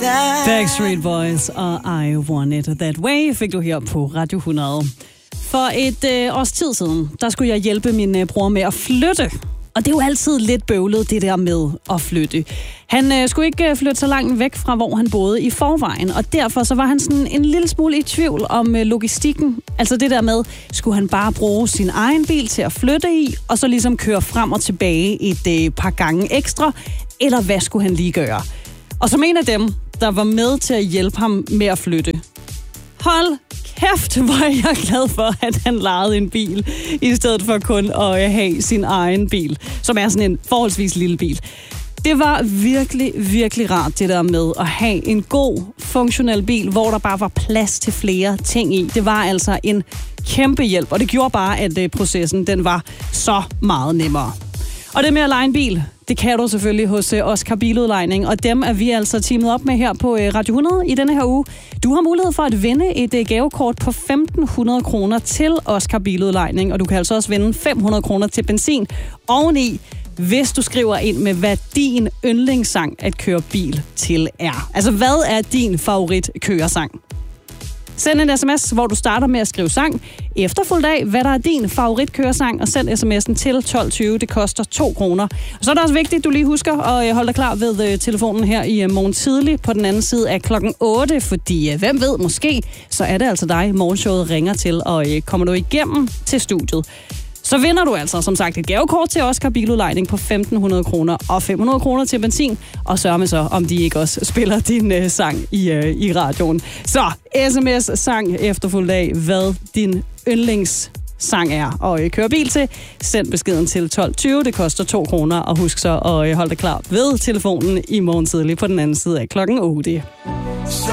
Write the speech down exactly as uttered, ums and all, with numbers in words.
Backstreet Boys og I Want It That Way fik du her på Radio hundrede. For et øh, års tid siden, der skulle jeg hjælpe min øh, bror med at flytte. Og det er jo altid lidt bøvlet, det der med at flytte. Han øh, skulle ikke øh, flytte så langt væk fra, hvor han boede i forvejen. Og derfor så var han sådan en lille smule i tvivl om øh, logistikken. Altså det der med, skulle han bare bruge sin egen bil til at flytte i, og så ligesom køre frem og tilbage et øh, par gange ekstra? Eller hvad skulle han lige gøre? Og som en af dem, der var med til at hjælpe ham med at flytte. Hold kæft, hvor er jeg glad for, at han lejede en bil, i stedet for kun at have sin egen bil, som er sådan en forholdsvis lille bil. Det var virkelig, virkelig rart, det der med at have en god, funktionel bil, hvor der bare var plads til flere ting i. Det var altså en kæmpe hjælp, og det gjorde bare, at processen den var så meget nemmere. Og det med at leje en bil, det kan du selvfølgelig hos Oscar Biludlejning, og dem er vi altså teamet op med her på Radio hundrede i denne her uge. Du har mulighed for at vinde et gavekort på femten hundrede kroner til Oscar Biludlejning, og du kan altså også vinde fem hundrede kroner til benzin oveni, hvis du skriver ind med, hvad din yndlingssang at køre bil til er. Altså, hvad er din favorit køresang? Send en sms, hvor du starter med at skrive sang, efterfulgt af, hvad der er din favorit køresang, og send sms'en til tolv tyve. Det koster to kroner. Og så er det også vigtigt, at du lige husker at holde dig klar ved telefonen her i morgen tidlig på den anden side af klokken otte, fordi hvem ved, måske, så er det altså dig, morgenshowet ringer til, og kommer du igennem til studiet. Så vinder du altså, som sagt, et gavekort til Oscar Biludlejning på femten hundrede kroner og fem hundrede kroner til benzin. Og sørg med så, om de ikke også spiller din øh, sang i, øh, i radioen. Så sms-sang efterfulgt af, hvad din yndlingssang er og øh, køre bil til. Send beskeden til tolv tyve. Det koster to kroner. Og husk så at øh, holde dig klar ved telefonen i morgen tidlig på den anden side af klokken otte.